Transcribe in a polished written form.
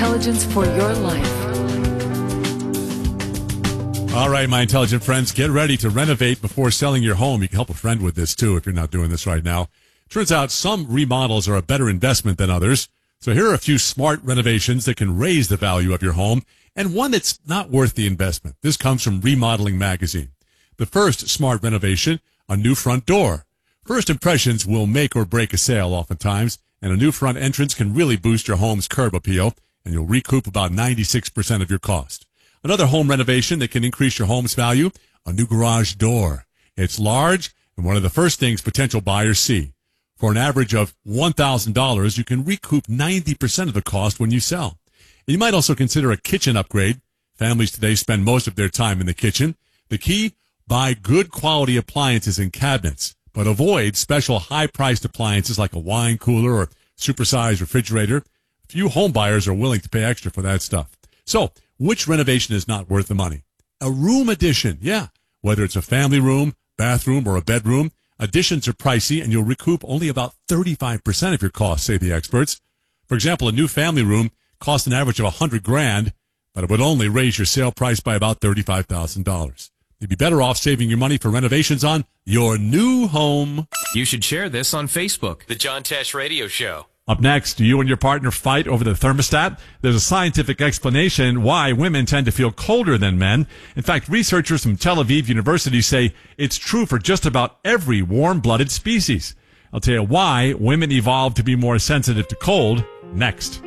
intelligence for your life. All right, my intelligent friends, get ready to renovate before selling your home. You can help a friend with this, too, if you're not doing this right now. Turns out some remodels are a better investment than others. So here are a few smart renovations that can raise the value of your home, and one that's not worth the investment. This comes from Remodeling Magazine. The first smart renovation, a new front door. First impressions will make or break a sale oftentimes, and a new front entrance can really boost your home's curb appeal, and you'll recoup about 96% of your cost. Another home renovation that can increase your home's value, a new garage door. It's large and one of the first things potential buyers see. For an average of $1,000, you can recoup 90% of the cost when you sell. You might also consider a kitchen upgrade. Families today spend most of their time in the kitchen. The key, buy good quality appliances and cabinets, but avoid special high-priced appliances like a wine cooler or supersized refrigerator. Few home buyers are willing to pay extra for that stuff. So, which renovation is not worth the money? A room addition, yeah. Whether it's a family room, bathroom, or a bedroom, additions are pricey and you'll recoup only about 35% of your costs, say the experts. For example, a new family room costs an average of $100,000, but it would only raise your sale price by about $35,000. You'd be better off saving your money for renovations on your new home. You should share this on Facebook. The John Tesh Radio Show. Up next, do you and your partner fight over the thermostat? There's a scientific explanation why women tend to feel colder than men. In fact, researchers from Tel Aviv University say it's true for just about every warm-blooded species. I'll tell you why women evolved to be more sensitive to cold next.